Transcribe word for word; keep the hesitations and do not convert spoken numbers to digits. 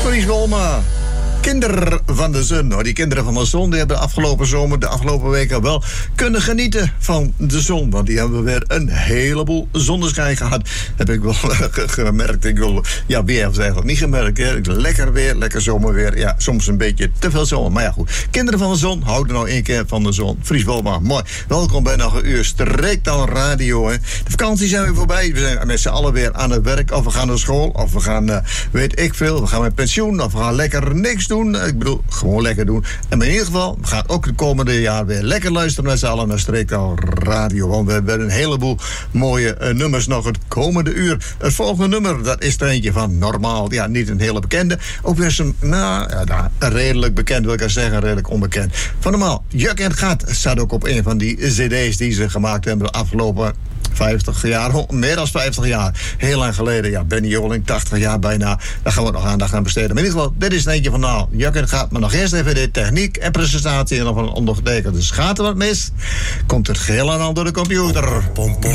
Fries Wolma. Kinderen van de zon. Nou, die kinderen van de zon die hebben de afgelopen zomer, de afgelopen weken wel kunnen genieten van de zon. Want die hebben weer een heleboel zonneschijn gehad. Heb ik wel gemerkt. Ik wil, ja, weer heeft het eigenlijk niet gemerkt. Hè. Lekker weer, lekker zomerweer. Ja, soms een beetje te veel zomer. Maar ja, goed. Kinderen van de zon, houden nou één keer van de zon. Fries Wolma, mooi. Welkom bij nog een uur Streektaal Radio. Hè. De vakantie zijn weer voorbij. We zijn met z'n allen weer aan het werk. Of we gaan naar school. Of we gaan, uh, weet ik veel. We gaan met pensioen. Of we gaan lekker niks doen. Ik bedoel, gewoon lekker doen. En in ieder geval, we gaan ook het komende jaar weer lekker luisteren met z'n allen naar Streektaal Radio. Want we hebben een heleboel mooie uh, nummers nog het komende uur. Het volgende nummer, dat is er eentje van Normaal. Ja, niet een hele bekende. Ook weer zo'n, nou, ja, nou, redelijk bekend wil ik al zeggen, redelijk onbekend. Van normaal, Juk en het Gat staat ook op een van die cd's die ze gemaakt hebben de afgelopen vijftig jaar, meer dan vijftig jaar. Heel lang geleden, ja, Benny Joling, tachtig jaar bijna. Daar gaan we nog aandacht aan besteden. Maar in ieder geval, dit is een eentje van nou, Juk en het Gat, maar nog eerst even de techniek en presentatie en nog een ondergetekende. Dus gaat er wat mis, komt het geheel en al door de computer. Pom, pom,